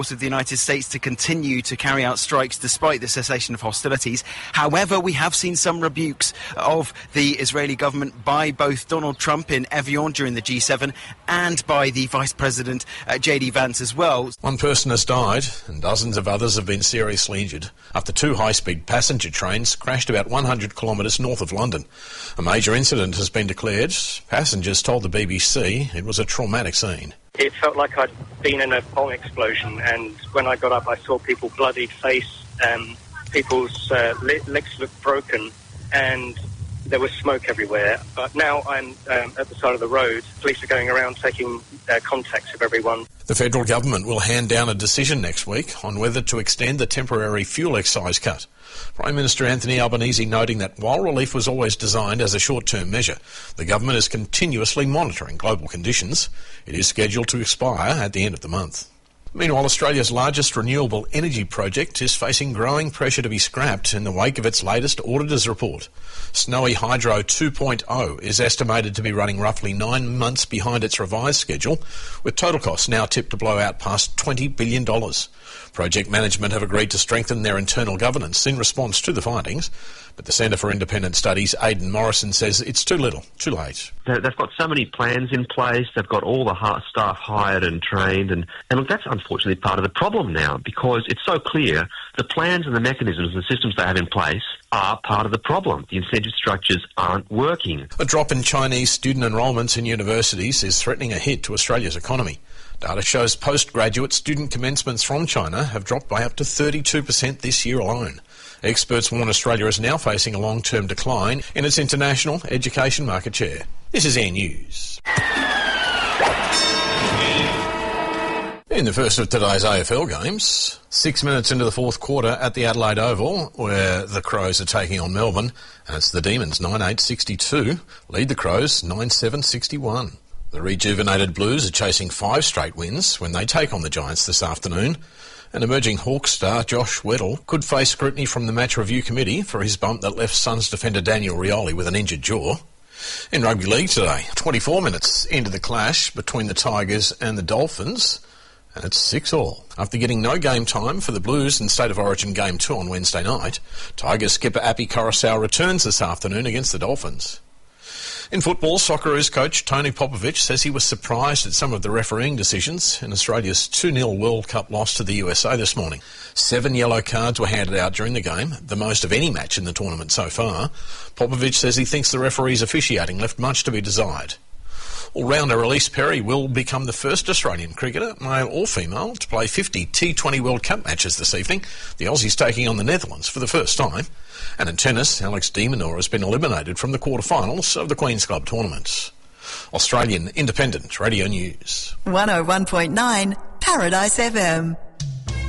of the United States to continue to carry out strikes despite the cessation of hostilities. However, we have seen some rebukes of the Israeli government by both Donald Trump in Evian during the G7 and by the Vice President J.D. Vance as well. One person has died and dozens of others have been seriously injured after two high-speed passenger trains crashed about 100 kilometres north of London. A major incident has been declared. Passengers told the BBC it was a traumatic scene. It felt like I'd been in a bomb explosion, and when I got up I saw people bloodied face, people's legs looked broken, and there was smoke everywhere. But now I'm at the side of the road. Police are going around taking contacts of everyone. The federal government will hand down a decision next week on whether to extend the temporary fuel excise cut. Prime Minister Anthony Albanese noting that while relief was always designed as a short-term measure, the government is continuously monitoring global conditions. It is scheduled to expire at the end of the month. Meanwhile, Australia's largest renewable energy project is facing growing pressure to be scrapped in the wake of its latest auditor's report. Snowy Hydro 2.0 is estimated to be running roughly 9 months behind its revised schedule, with total costs now tipped to blow out past $20 billion. Project management have agreed to strengthen their internal governance in response to the findings, but the Centre for Independent Studies, Aidan Morrison, says it's too little, too late. They've got so many plans in place, they've got all the staff hired and trained, and look, that's unfortunately part of the problem now, because it's so clear the plans and the mechanisms and the systems they have in place are part of the problem. The incentive structures aren't working. A drop in Chinese student enrolments in universities is threatening a hit to Australia's economy. Data shows postgraduate student commencements from China have dropped by up to 32% this year alone. Experts warn Australia is now facing a long-term decline in its international education market share. This is Air News. In the first of today's AFL games, 6 minutes into the fourth quarter at the Adelaide Oval, where the Crows are taking on Melbourne, and it's the Demons 9-8-62, lead the Crows 9-7-61. The rejuvenated Blues are chasing 5 straight wins when they take on the Giants this afternoon. And emerging Hawks star Josh Weddle could face scrutiny from the match review committee for his bump that left Suns defender Daniel Rioli with an injured jaw. In rugby league today, 24 minutes into the clash between the Tigers and the Dolphins, and it's 6-all. After getting no game time for the Blues in State of Origin Game 2 on Wednesday night, Tigers skipper Api Coruscant returns this afternoon against the Dolphins. In football, Socceroos coach Tony Popovic says he was surprised at some of the refereeing decisions in Australia's 2-0 World Cup loss to the USA this morning. 7 yellow cards were handed out during the game, the most of any match in the tournament so far. Popovic says he thinks the referees' officiating left much to be desired. All-rounder Elise Perry will become the first Australian cricketer, male or female, to play 50 T20 World Cup matches this evening. The Aussies taking on the Netherlands for the first time. And in tennis, Alex de Minaur has been eliminated from the quarterfinals of the Queen's Club tournament. Australian Independent Radio News. 101.9 Paradise FM.